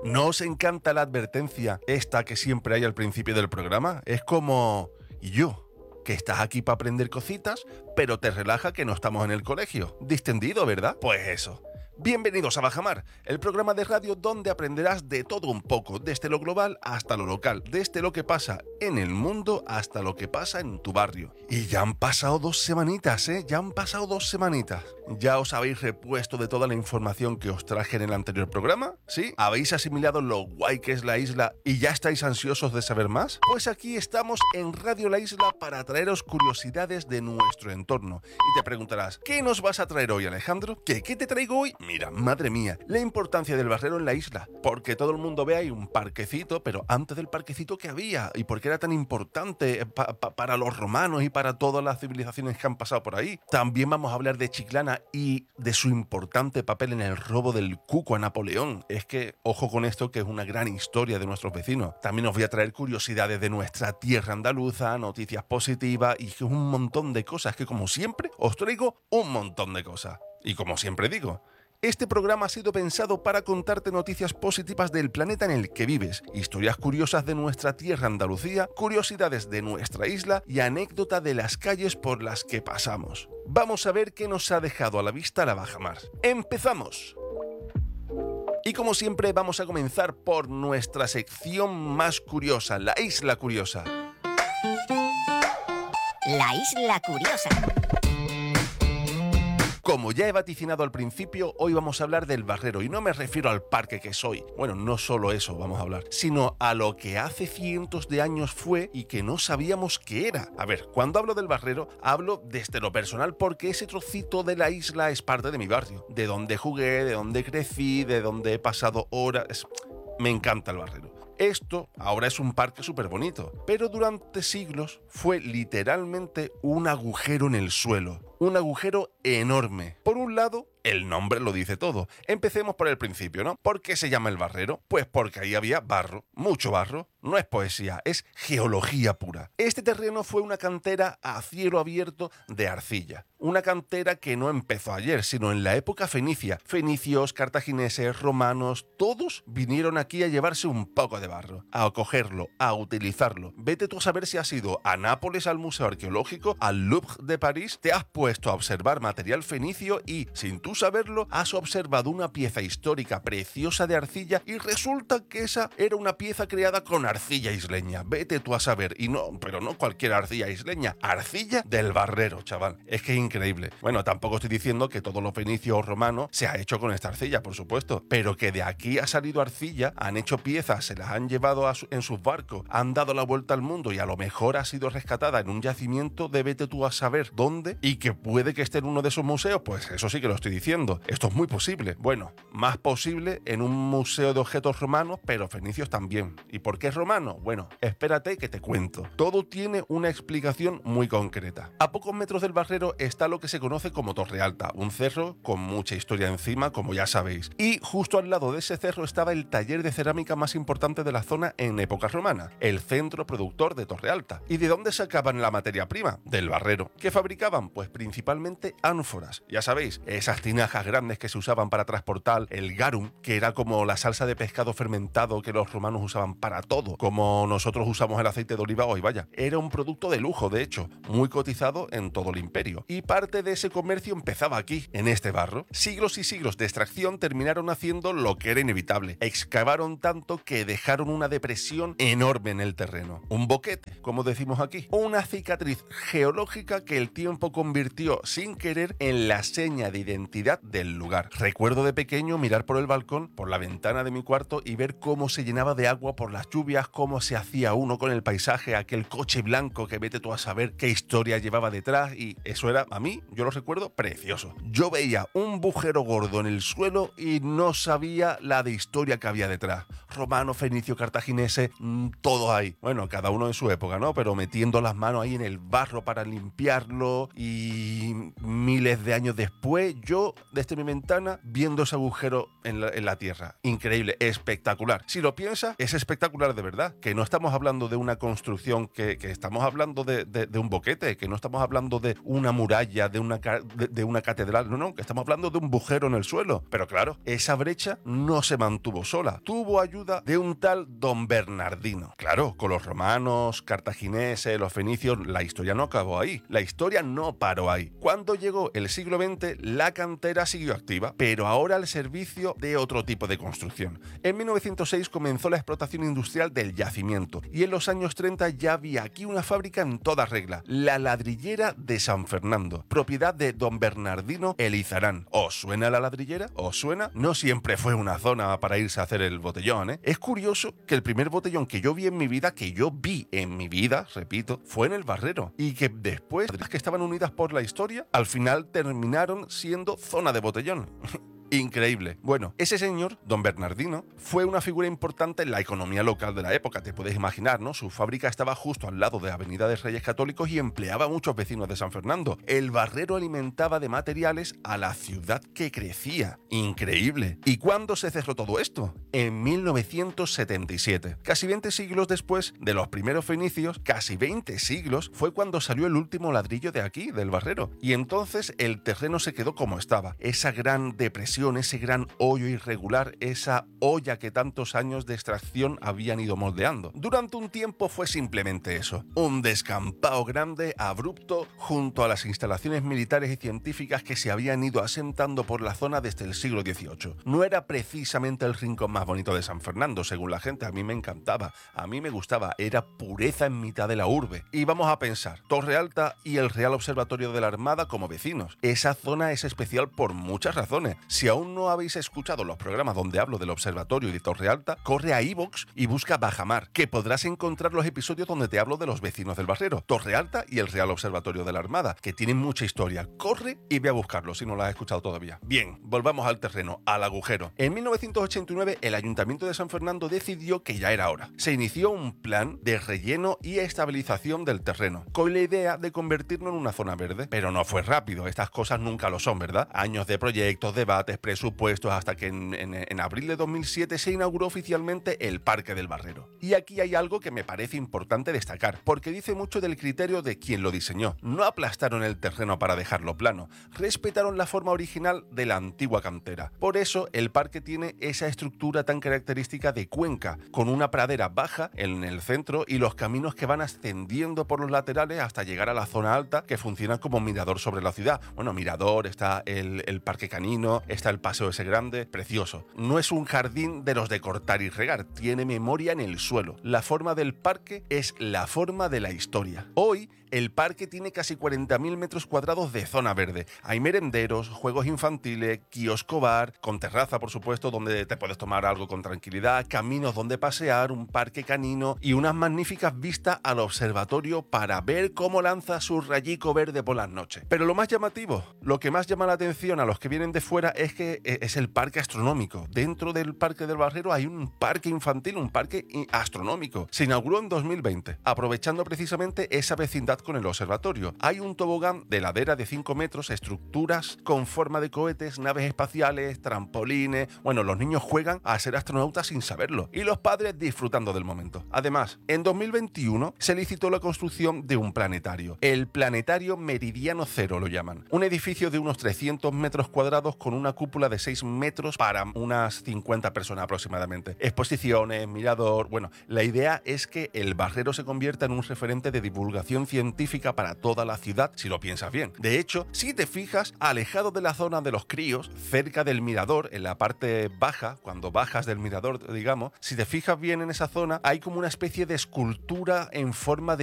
¿No os encanta la advertencia esta que siempre hay al principio del programa? Es como... ¿Y yo? Que estás aquí para aprender cositas, pero te relaja que no estamos en el colegio. Distendido, ¿verdad? Pues eso. Bienvenidos a Bajamar, el programa de radio donde aprenderás de todo un poco, desde lo global hasta lo local, desde lo que pasa en el mundo hasta lo que pasa en tu barrio. Y ya han pasado 2 semanitas, ¿eh? Ya han pasado 2 semanitas. ¿Ya os habéis repuesto de toda la información que os traje en el anterior programa? ¿Sí? ¿Habéis asimilado lo guay que es la isla y ya estáis ansiosos de saber más? Pues aquí estamos en Radio La Isla para traeros curiosidades de nuestro entorno. Y te preguntarás, ¿qué nos vas a traer hoy, Alejandro? ¿Qué te traigo hoy? Mira, madre mía, la importancia del barrero en la isla. Porque todo el mundo ve ahí un parquecito, pero antes del parquecito, ¿qué había? ¿Y por qué era tan importante para los romanos y para todas las civilizaciones que han pasado por ahí? También vamos a hablar de Chiclana y de su importante papel en el robo del cuco a Napoleón. Es que, ojo con esto, que es una gran historia de nuestros vecinos. También os voy a traer curiosidades de nuestra tierra andaluza, noticias positivas y un montón de cosas que, como siempre, os traigo un montón de cosas. Y como siempre digo, este programa ha sido pensado para contarte noticias positivas del planeta en el que vives, historias curiosas de nuestra tierra Andalucía, curiosidades de nuestra isla y anécdota de las calles por las que pasamos. Vamos a ver qué nos ha dejado a la vista la Bajamar. ¡Empezamos! Y como siempre vamos a comenzar por nuestra sección más curiosa, la Isla Curiosa. La Isla Curiosa. Como ya he vaticinado al principio, hoy vamos a hablar del barrero y no me refiero al parque que soy. Bueno, no solo eso vamos a hablar, sino a lo que hace cientos de años fue y que no sabíamos qué era. A ver, cuando hablo del barrero, hablo desde lo personal porque ese trocito de la isla es parte de mi barrio, de donde jugué, de donde crecí, de donde he pasado horas. Me encanta el barrero. Esto ahora es un parque súper bonito, pero durante siglos fue literalmente un agujero en el suelo. Un agujero enorme. Por un lado, el nombre lo dice todo. Empecemos por el principio, ¿no? ¿Por qué se llama el barrero? Pues porque ahí había barro, mucho barro. No es poesía, es geología pura. Este terreno fue una cantera a cielo abierto de arcilla. Una cantera que no empezó ayer, sino en la época fenicia. Fenicios, cartagineses, romanos, todos vinieron aquí a llevarse un poco de barro, a cogerlo, a utilizarlo. Vete tú a saber si has ido a Nápoles al Museo Arqueológico, al Louvre de París, te has puesto a observar material fenicio y, sin tú saberlo, has observado una pieza histórica preciosa de arcilla y resulta que esa era una pieza creada con arcilla isleña. Vete tú a saber. Y no, pero no cualquier arcilla isleña, arcilla del barrero, chaval. Es que es increíble. Bueno, tampoco estoy diciendo que todo lo fenicio o romano se ha hecho con esta arcilla, por supuesto, pero que de aquí ha salido arcilla, han hecho piezas, se las han llevado en sus barcos, han dado la vuelta al mundo y a lo mejor ha sido rescatada en un yacimiento de vete tú a saber dónde y que puede que esté en uno de esos museos. Pues eso sí que lo estoy diciendo. Esto es muy posible. Bueno, más posible en un museo de objetos romanos, pero fenicios también. ¿Y por qué romano? Bueno, espérate que te cuento. Todo tiene una explicación muy concreta. A pocos metros del barrero está lo que se conoce como Torre Alta, un cerro con mucha historia encima, como ya sabéis. Y justo al lado de ese cerro estaba el taller de cerámica más importante de la zona en época romana, el centro productor de Torre Alta. ¿Y de dónde sacaban la materia prima? Del barrero. ¿Qué fabricaban? Pues principalmente ánforas. Ya sabéis, esas tinajas grandes que se usaban para transportar el garum, que era como la salsa de pescado fermentado que los romanos usaban para todo, como nosotros usamos el aceite de oliva hoy, vaya. Era un producto de lujo, de hecho, muy cotizado en todo el imperio. Y parte de ese comercio empezaba aquí, en este barro. Siglos y siglos de extracción terminaron haciendo lo que era inevitable. Excavaron tanto que dejaron una depresión enorme en el terreno. Un boquete, como decimos aquí. Una cicatriz geológica que el tiempo convirtió sin querer en la seña de identidad del lugar. Recuerdo de pequeño mirar por el balcón, por la ventana de mi cuarto y ver cómo se llenaba de agua por las lluvias, cómo se hacía uno con el paisaje, aquel coche blanco que vete tú a saber qué historia llevaba detrás, y eso era, a mí, yo lo recuerdo, precioso. Yo veía un bujero gordo en el suelo y no sabía la de historia que había detrás. Romano, fenicio, cartaginese, todo ahí. Bueno, cada uno en su época, ¿no? Pero metiendo las manos ahí en el barro para limpiarlo y miles de años después, yo yo desde mi ventana viendo ese agujero en la tierra. Increíble, espectacular. Si lo piensas, es espectacular de verdad, que no estamos hablando de una construcción, que estamos hablando de un boquete, que no estamos hablando de una muralla, de una catedral, no, que estamos hablando de un agujero en el suelo. Pero claro, esa brecha no se mantuvo sola, tuvo ayuda de un tal Don Bernardino. Claro, con los romanos, cartagineses, los fenicios, la historia no acabó ahí, la historia no paró ahí. Cuando llegó el siglo XX, la cantera siguió activa, pero ahora al servicio de otro tipo de construcción. En 1906 comenzó la explotación industrial del yacimiento y en los años 30 ya había aquí una fábrica en toda regla, la Ladrillera de San Fernando, propiedad de Don Bernardino Elizarán. ¿Os suena la ladrillera? ¿Os suena? No siempre fue una zona para irse a hacer el botellón, ¿eh? Es curioso que el primer botellón que yo vi en mi vida, repito, fue en el Barrero, y que después, que estaban unidas por la historia, al final terminaron siendo zona de botellón. Increíble. Bueno, ese señor, Don Bernardino, fue una figura importante en la economía local de la época, te puedes imaginar, ¿no? Su fábrica estaba justo al lado de Avenida de Reyes Católicos y empleaba a muchos vecinos de San Fernando. El Barrero alimentaba de materiales a la ciudad que crecía. Increíble. ¿Y cuándo se cerró todo esto? En 1977. Casi 20 siglos después de los primeros fenicios, casi 20 siglos, fue cuando salió el último ladrillo de aquí, del Barrero. Y entonces el terreno se quedó como estaba. Esa gran depresión, ese gran hoyo irregular, esa olla que tantos años de extracción habían ido moldeando. Durante un tiempo fue simplemente eso, un descampado grande, abrupto, junto a las instalaciones militares y científicas que se habían ido asentando por la zona desde el siglo XVIII. No era precisamente el rincón más bonito de San Fernando, según la gente. A mí me encantaba, a mí me gustaba, era pureza en mitad de la urbe. Y vamos a pensar, Torre Alta y el Real Observatorio de la Armada como vecinos. Esa zona es especial por muchas razones. Si aún no habéis escuchado los programas donde hablo del observatorio y de Torre Alta, corre a iVoox y busca Bajamar, que podrás encontrar los episodios donde te hablo de los vecinos del Barrero, Torre Alta y el Real Observatorio de la Armada, que tienen mucha historia. Corre y ve a buscarlo si no lo has escuchado todavía. Bien, volvamos al terreno, al agujero. En 1989, el Ayuntamiento de San Fernando decidió que ya era hora. Se inició un plan de relleno y estabilización del terreno, con la idea de convertirlo en una zona verde. Pero no fue rápido, estas cosas nunca lo son, ¿verdad? Años de proyectos, debates, presupuestos, hasta que en abril de 2007 se inauguró oficialmente el Parque del Barrero. Y aquí hay algo que me parece importante destacar, porque dice mucho del criterio de quien lo diseñó. No aplastaron el terreno para dejarlo plano, respetaron la forma original de la antigua cantera. Por eso el parque tiene esa estructura tan característica de cuenca, con una pradera baja en el centro y los caminos que van ascendiendo por los laterales hasta llegar a la zona alta, que funciona como mirador sobre la ciudad. Bueno, mirador, está el parque canino, está el paseo ese grande, precioso. No es un jardín de los de cortar y regar, tiene memoria en el suelo. La forma del parque es la forma de la historia. Hoy, el parque tiene casi 40.000 metros cuadrados de zona verde. Hay merenderos, juegos infantiles, kiosco bar, con terraza, por supuesto, donde te puedes tomar algo con tranquilidad, caminos donde pasear, un parque canino y unas magníficas vistas al observatorio para ver cómo lanza su rayico verde por las noches. Pero lo más llamativo, lo que más llama la atención a los que vienen de fuera es que es el parque astronómico. Dentro del Parque del Barrero hay un parque infantil, un parque astronómico. Se inauguró en 2020, aprovechando precisamente esa vecindad con el observatorio. Hay un tobogán de ladera de 5 metros, estructuras con forma de cohetes, naves espaciales, trampolines. Bueno, los niños juegan a ser astronautas sin saberlo y los padres disfrutando del momento. Además, en 2021 se licitó la construcción de un planetario. El Planetario Meridiano Cero lo llaman. Un edificio de unos 300 metros cuadrados con una cúpula de 6 metros para unas 50 personas aproximadamente. Exposiciones, mirador. Bueno, la idea es que el Barrero se convierta en un referente de divulgación científica para toda la ciudad, si lo piensas bien. De hecho, si te fijas, alejado de la zona de los críos, cerca del mirador, en la parte baja, cuando bajas del mirador, digamos, si te fijas bien en esa zona, hay como una especie de escultura en forma de